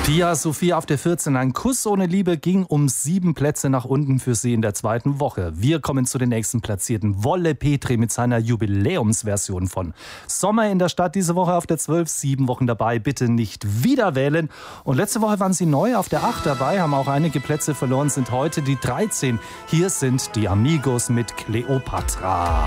Pia Sophie auf der 14. Ein Kuss ohne Liebe ging um 7 Plätze nach unten für sie in der zweiten Woche. Wir kommen zu den nächsten Platzierten. Wolle Petri mit seiner Jubiläumsversion von Sommer in der Stadt diese Woche auf der 12. 7 Wochen dabei. Bitte nicht wieder wählen. Und letzte Woche waren sie neu auf der 8 dabei, haben auch einige Plätze verloren, sind heute die 13. Hier sind die Amigos mit Cleopatra.